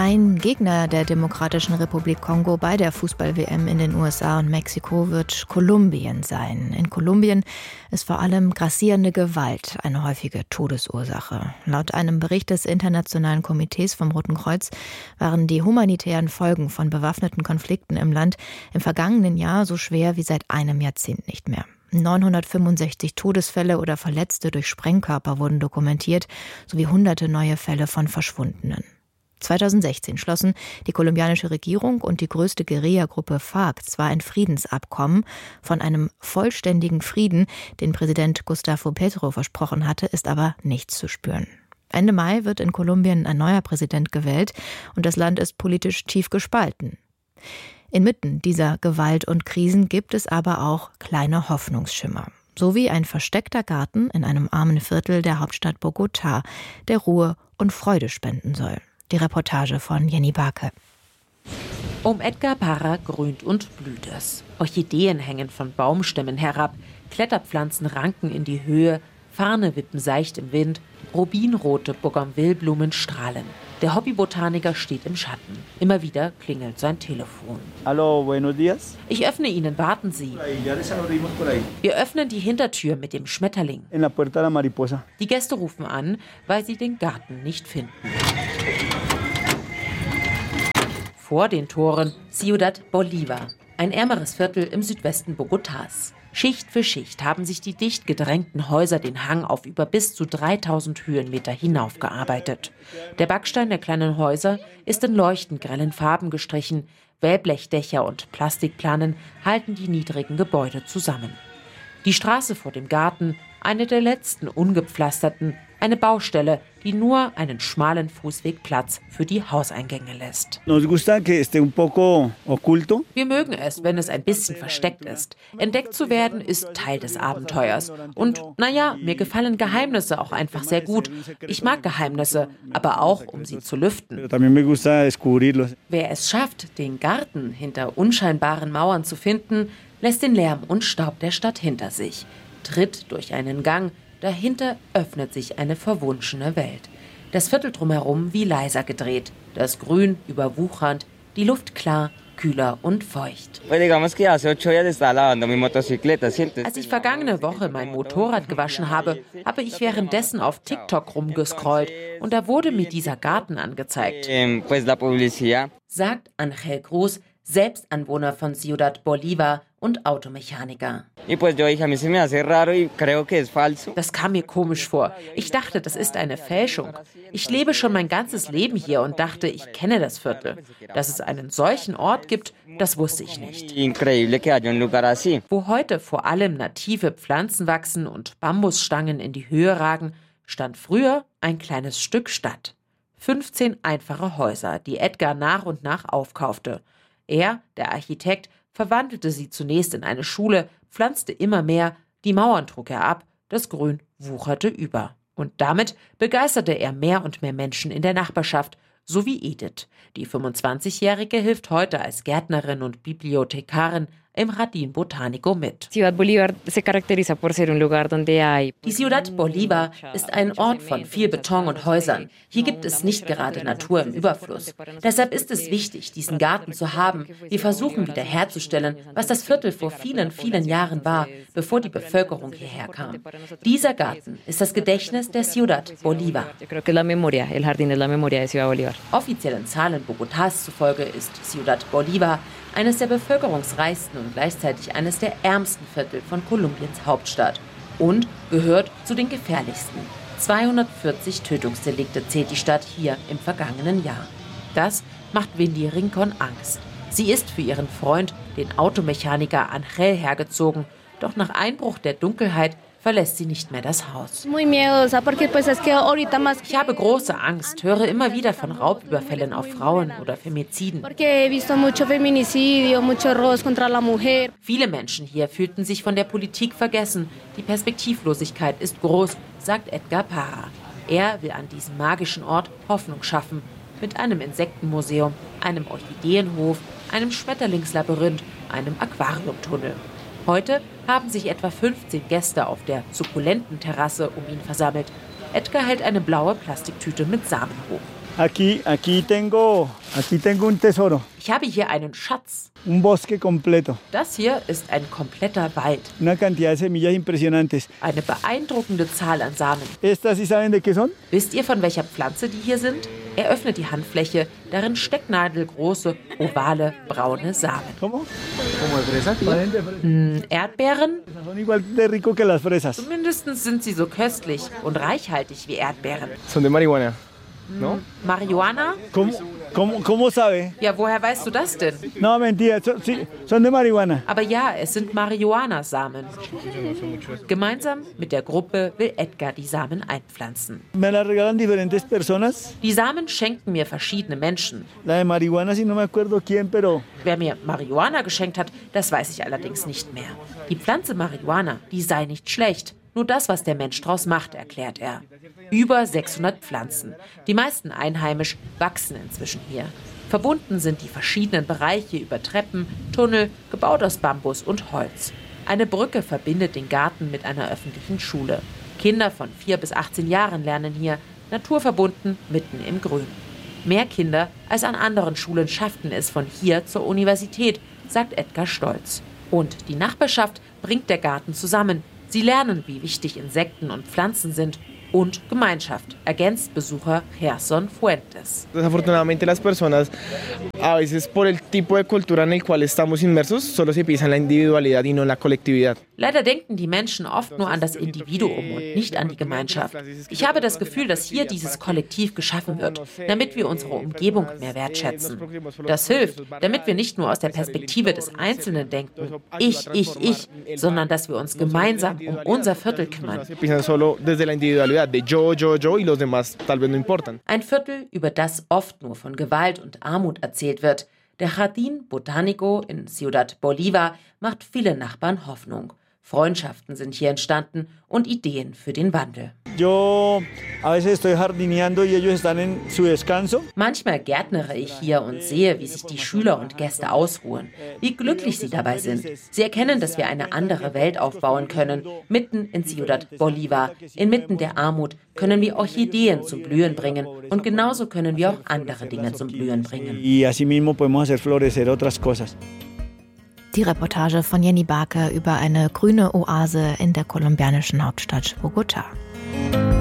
Ein Gegner der Demokratischen Republik Kongo bei der Fußball-WM in den USA und Mexiko wird Kolumbien sein. In Kolumbien ist vor allem grassierende Gewalt eine häufige Todesursache. Laut einem Bericht des Internationalen Komitees vom Roten Kreuz waren die humanitären Folgen von bewaffneten Konflikten im Land im vergangenen Jahr so schwer wie seit einem Jahrzehnt nicht mehr. 965 Todesfälle oder Verletzte durch Sprengkörper wurden dokumentiert, sowie hunderte neue Fälle von Verschwundenen. 2016 schlossen die kolumbianische Regierung und die größte Guerilla-Gruppe FARC zwar ein Friedensabkommen. Von einem vollständigen Frieden, den Präsident Gustavo Petro versprochen hatte, ist aber nichts zu spüren. Ende Mai wird in Kolumbien ein neuer Präsident gewählt und das Land ist politisch tief gespalten. Inmitten dieser Gewalt und Krisen gibt es aber auch kleine Hoffnungsschimmer. So wie ein versteckter Garten in einem armen Viertel der Hauptstadt Bogotá, der Ruhe und Freude spenden soll. Die Reportage von Jenny Barke. Um Edgar Parra grünt und blüht es. Orchideen hängen von Baumstämmen herab, Kletterpflanzen ranken in die Höhe, Farne wippen seicht im Wind, rubinrote Bougainvilleblumen strahlen. Der Hobbybotaniker steht im Schatten. Immer wieder klingelt sein Telefon. Hallo, buenos días. Ich öffne Ihnen, warten Sie. Wir öffnen die Hintertür mit dem Schmetterling. En la puerta de la mariposa. Die Gäste rufen an, weil sie den Garten nicht finden. Vor den Toren Ciudad Bolívar, ein ärmeres Viertel im Südwesten Bogotás. Schicht für Schicht haben sich die dicht gedrängten Häuser den Hang auf über bis zu 3000 Höhenmeter hinaufgearbeitet. Der Backstein der kleinen Häuser ist in leuchtend grellen Farben gestrichen. Wellblechdächer und Plastikplanen halten die niedrigen Gebäude zusammen. Die Straße vor dem Garten, eine der letzten ungepflasterten, eine Baustelle, die nur einen schmalen Fußweg Platz für die Hauseingänge lässt. Nos gusta que esté un poco oculto. Wir mögen es, wenn es ein bisschen versteckt ist. Entdeckt zu werden ist Teil des Abenteuers. Und naja, mir gefallen Geheimnisse auch einfach sehr gut. Ich mag Geheimnisse, aber auch, um sie zu lüften. Pero también me gusta descubrirlos. Wer es schafft, den Garten hinter unscheinbaren Mauern zu finden, lässt den Lärm und Staub der Stadt hinter sich, tritt durch einen Gang. Dahinter öffnet sich eine verwunschene Welt. Das Viertel drumherum wie leiser gedreht. Das Grün überwuchernd, die Luft klar, kühler und feucht. Als ich vergangene Woche mein Motorrad gewaschen habe, habe ich währenddessen auf TikTok rumgescrollt und da wurde mir dieser Garten angezeigt. Sagt Angel Cruz, selbst Anwohner von Ciudad Bolívar und Automechaniker. Das kam mir komisch vor. Ich dachte, das ist eine Fälschung. Ich lebe schon mein ganzes Leben hier und dachte, ich kenne das Viertel. Dass es einen solchen Ort gibt, das wusste ich nicht. Wo heute vor allem native Pflanzen wachsen und Bambusstangen in die Höhe ragen, stand früher ein kleines Stück Stadt. 15 einfache Häuser, die Edgar nach und nach aufkaufte. Er, der Architekt, verwandelte sie zunächst in eine Schule, pflanzte immer mehr, die Mauern trug er ab, das Grün wucherte über. Und damit begeisterte er mehr und mehr Menschen in der Nachbarschaft, so wie Edith. Die 25-Jährige hilft heute als Gärtnerin und Bibliothekarin im Jardín Botánico mit. Die Ciudad Bolívar ist ein Ort von viel Beton und Häusern. Hier gibt es nicht gerade Natur im Überfluss. Deshalb ist es wichtig, diesen Garten zu haben. Wir versuchen wiederherzustellen, was das Viertel vor vielen, vielen Jahren war, bevor die Bevölkerung hierher kam. Dieser Garten ist das Gedächtnis der Ciudad Bolívar. Offiziellen Zahlen Bogotás zufolge ist Ciudad Bolívar eines der bevölkerungsreichsten und gleichzeitig eines der ärmsten Viertel von Kolumbiens Hauptstadt und gehört zu den gefährlichsten. 240 Tötungsdelikte zählt die Stadt hier im vergangenen Jahr. Das macht Wendy Rincon Angst. Sie ist für ihren Freund, den Automechaniker Angel, hergezogen, doch nach Einbruch der Dunkelheit verlässt sie nicht mehr das Haus. Ich habe große Angst, höre immer wieder von Raubüberfällen auf Frauen oder Femiziden. Viele Menschen hier fühlten sich von der Politik vergessen. Die Perspektivlosigkeit ist groß, sagt Edgar Parra. Er will an diesem magischen Ort Hoffnung schaffen. Mit einem Insektenmuseum, einem Orchideenhof, einem Schmetterlingslabyrinth, einem Aquariumtunnel. Heute haben sich etwa 15 Gäste auf der sukkulenten Terrasse um ihn versammelt. Edgar hält eine blaue Plastiktüte mit Samen hoch. Aquí tengo un tesoro. Ich habe hier einen Schatz. Un bosque completo. Das hier ist ein kompletter Wald. Una cantidad de semillas impresionantes. Eine beeindruckende Zahl an Samen. ¿Estas sí saben de qué son? Wisst ihr, von welcher Pflanze die hier sind? Er öffnet die Handfläche. Darin stecknadelgroße, ovale, braune Samen. ¿Cómo? Como de fresas. Erdbeeren? Son igual de rico que las fresas. Zumindest sind sie so köstlich und reichhaltig wie Erdbeeren. Son de marihuana. ¿No? Marihuana? ¿Cómo sabe? Ja, woher weißt du das denn? No, mentira, sí, son de marihuana. Aber ja, es sind Marihuana-Samen. Gemeinsam mit der Gruppe will Edgar die Samen einpflanzen. Me la regalan diferentes personas. Die Samen schenken mir verschiedene Menschen. La de marihuana, sí, no me acuerdo quién, pero... Wer mir Marihuana geschenkt hat, das weiß ich allerdings nicht mehr. Die Pflanze Marihuana, die sei nicht schlecht. Nur das, was der Mensch draus macht, erklärt er. Über 600 Pflanzen. Die meisten einheimisch wachsen inzwischen hier. Verbunden sind die verschiedenen Bereiche über Treppen, Tunnel, gebaut aus Bambus und Holz. Eine Brücke verbindet den Garten mit einer öffentlichen Schule. Kinder von 4 bis 18 Jahren lernen hier, naturverbunden, mitten im Grün. Mehr Kinder als an anderen Schulen schafften es von hier zur Universität, sagt Edgar stolz. Und die Nachbarschaft bringt der Garten zusammen. Sie lernen, wie wichtig Insekten und Pflanzen sind und Gemeinschaft, ergänzt Besucher Gerson Fuentes. Desafortunadamente las personas, a veces por el tipo de cultura en el cual estamos inmersos, solo se piensa en la individualidad y no en la colectividad. Leider denken die Menschen oft nur an das Individuum und nicht an die Gemeinschaft. Ich habe das Gefühl, dass hier dieses Kollektiv geschaffen wird, damit wir unsere Umgebung mehr wertschätzen. Das hilft, damit wir nicht nur aus der Perspektive des Einzelnen denken, ich, sondern dass wir uns gemeinsam um unser Viertel kümmern. Ein Viertel, über das oft nur von Gewalt und Armut erzählt wird. Der Jardín Botánico in Ciudad Bolívar macht viele Nachbarn Hoffnung. Freundschaften sind hier entstanden und Ideen für den Wandel. Yo a veces estoy jardineando y ellos están en su descanso. Manchmal gärtnere ich hier und sehe, wie sich die Schüler und Gäste ausruhen, wie glücklich sie dabei sind. Sie erkennen, dass wir eine andere Welt aufbauen können. Mitten in Ciudad Bolívar, inmitten der Armut, können wir Orchideen zum Blühen bringen und genauso können wir auch andere Dinge zum Blühen bringen. Y así mismo podemos hacer florecer otras cosas. Die Reportage von Jenny Barke über eine grüne Oase in der kolumbianischen Hauptstadt Bogotá.